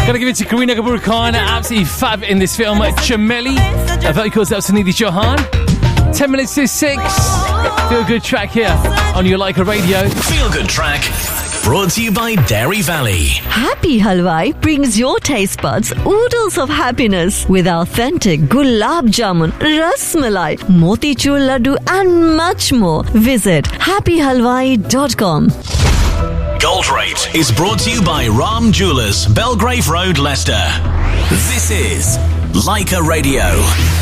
Gotta give it to Kareena Kapoor Khan, absolutely fab in this film. Chameli, vocals of Sunidhi Chauhan. 10 minutes to 6. Feel good track here on your Leica Radio. Feel good track. Brought to you by Dairy Valley. Happy Halwai brings your taste buds oodles of happiness with authentic gulab jamun, rasmalai, motichur laddu and much more. Visit happyhalwai.com. Gold Rate is brought to you by Ram Jewellers, Belgrave Road, Leicester. This is Leica Radio.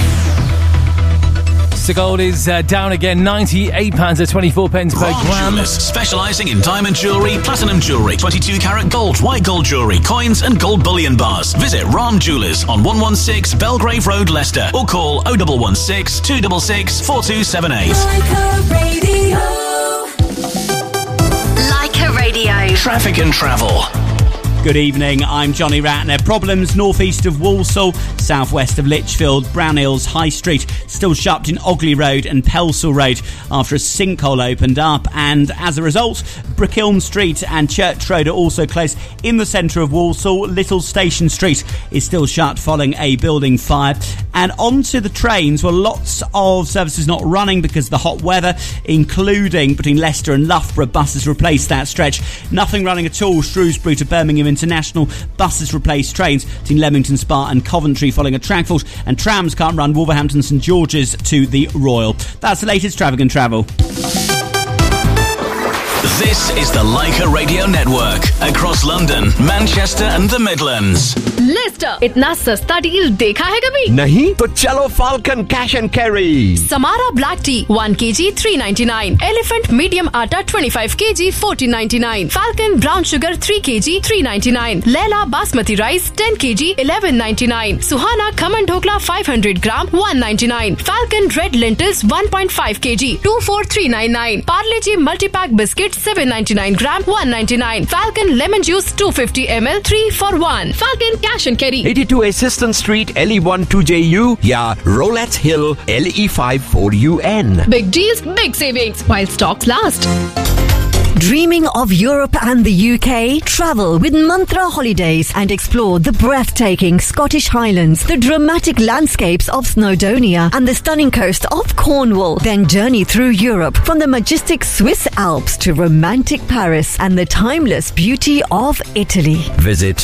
The gold is down again, £98.24 per Ram gram. Jewellers, specialising in diamond jewellery, platinum jewellery, 22 carat gold, white gold jewellery, coins and gold bullion bars. Visit Ram Jewellers on 116 Belgrave Road, Leicester, or call 0116 266 4278. Leica Radio. Leica Radio. Traffic and travel. Good evening, I'm Johnny Ratner. Problems northeast of Walsall, southwest of Lichfield, Brownhills High Street, still shut between Ogley Road and Pelsall Road after a sinkhole opened up, and as a result, Brickhilm Street and Church Road are also closed in the centre of Walsall. Little Station Street is still shut following a building fire. And onto the trains, well, lots of services not running because of the hot weather, including between Leicester and Loughborough. Buses replaced that stretch. Nothing running at all. Shrewsbury to Birmingham International, buses replaced trains between Leamington Spa and Coventry following a track fault, and trams can't run Wolverhampton St George's to the Royal. That's the latest traffic and travel. This is the Leica Radio Network across London, Manchester and the Midlands. Lister, इतना सस्ता deal देखा है कभी? नहीं तो चलो Falcon Cash and Carry. Samara Black Tea 1 kg $3.99. Elephant Medium Atta 25 kg $14.99. Falcon Brown Sugar 3 kg $3.99. Leila Basmati Rice 10 kg $11.99. Suhana Khaman Dhokla 500 gram $1.99. Falcon Red Lentils 1.5 kg $24.399. Parle G Multi-Pack Biscuits 7.99 gram $1.99. Falcon Lemon Juice 250 ml 3 for 1. Falcon Cash and Carry 82 Assistant Street LE1 2JU या Roulette Hill LE5 4UN. Big deals, big savings while stocks last. Dreaming of Europe and the UK? Travel with Mantra Holidays and explore the breathtaking Scottish Highlands, the dramatic landscapes of Snowdonia and the stunning coast of Cornwall. Then journey through Europe from the majestic Swiss Alps to romantic Paris and the timeless beauty of Italy. Visit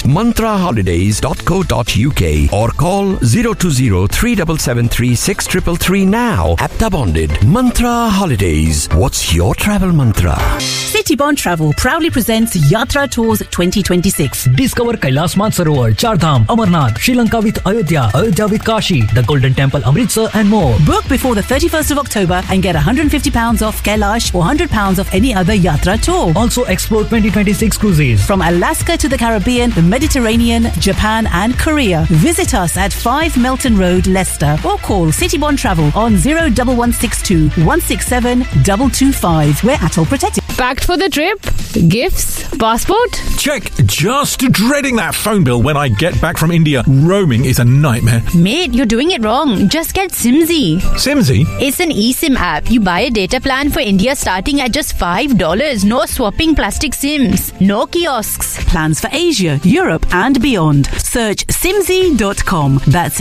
mantraholidays.co.uk or call 020 3773 6333 now. Apta bonded. Mantra Holidays. What's your travel mantra? Citybond Travel proudly presents Yatra Tours 2026. Discover Kailash Mansarovar, Chardham, Amarnath, Sri Lanka with Ayodhya, Ayodhya with Kashi, the Golden Temple, Amritsar and more. Book before the 31st of October and get £150 off Kailash or £100 off any other Yatra tour. Also explore 2026 cruises from Alaska to the Caribbean, the Mediterranean, Japan and Korea. Visit us at 5 Melton Road, Leicester, or call Citybond Travel on 01162 167 225. We're ATOL protected. Packed for the trip? Gifts? Passport? Check. Just dreading that phone bill when I get back from India. Roaming is a nightmare. Mate, you're doing it wrong. Just get Simzy. Simzy? It's an eSIM app. You buy a data plan for India starting at just $5. No swapping plastic SIMs. No kiosks. Plans for Asia, Europe and beyond. Search simzy.com. That's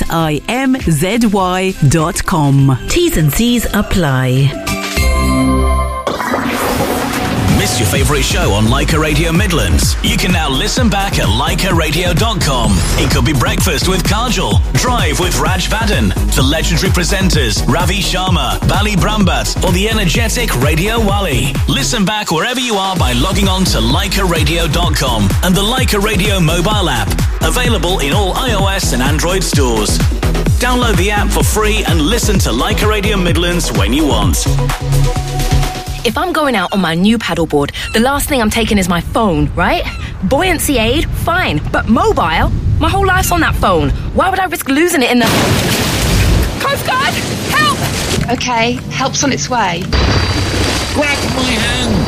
SIMZY.com. T's and C's apply. Missed your favourite show on Leica Radio Midlands? You can now listen back at leicaradio.com. It could be Breakfast with Kajal, Drive with Raj Baden, the legendary presenters Ravi Sharma, Bali Brambat, or the energetic Radio Wali. Listen back wherever you are by logging on to leicaradio.com and the Leica Radio mobile app, available in all iOS and Android stores. Download the app for free and listen to Leica Radio Midlands when you want. If I'm going out on my new paddleboard, the last thing I'm taking is my phone, right? Buoyancy aid, fine. But mobile? My whole life's on that phone. Why would I risk losing it in the... Coast Guard! Help! Okay, help's on its way. Grab my hand!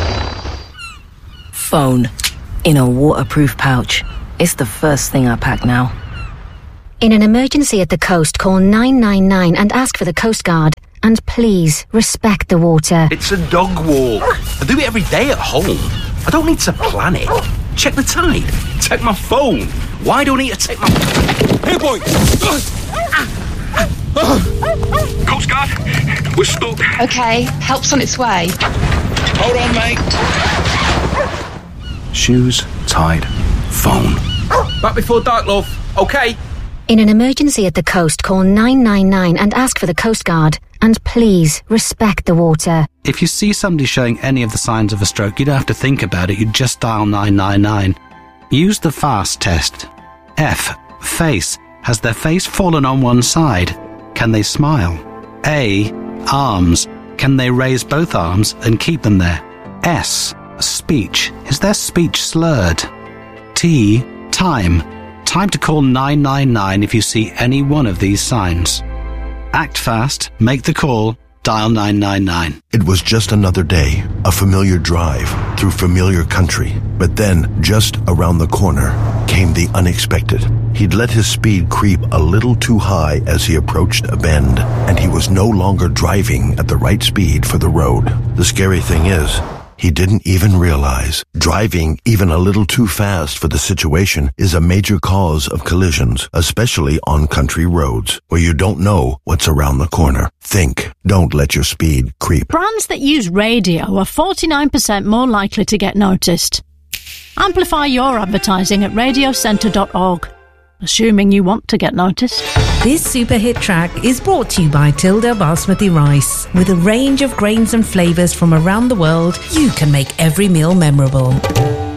Phone. In a waterproof pouch. It's the first thing I pack now. In an emergency at the coast, call 999 and ask for the Coast Guard. And please, respect the water. It's a dog walk. I do it every day at home. I don't need to plan it. Check the tide. take my phone? Why do I need to take my... Hey, boy! Coast Guard, we're stuck. Okay, help's on its way. Hold on, mate. Shoes, tied, phone. Back before dark, love. Okay. In an emergency at the coast, call 999 and ask for the Coast Guard. And please, respect the water. If you see somebody showing any of the signs of a stroke, you don't have to think about it, you just dial 999. Use the FAST test. F. Face. Has their face fallen on one side? Can they smile? A. Arms. Can they raise both arms and keep them there? S. Speech. Is their speech slurred? T. Time. Time to call 999 if you see any one of these signs. Act fast, make the call, dial 999. It was just another day, a familiar drive through familiar country. But then, just around the corner, came the unexpected. He'd let his speed creep a little too high as he approached a bend, and he was no longer driving at the right speed for the road. The scary thing is, he didn't even realize driving even a little too fast for the situation is a major cause of collisions, especially on country roads where you don't know what's around the corner. Think. Don't let your speed creep. Brands that use radio are 49% more likely to get noticed. Amplify your advertising at radiocentre.org. Assuming you want to get noticed. This super hit track is brought to you by Tilda Basmati Rice. With a range of grains and flavours from around the world, you can make every meal memorable.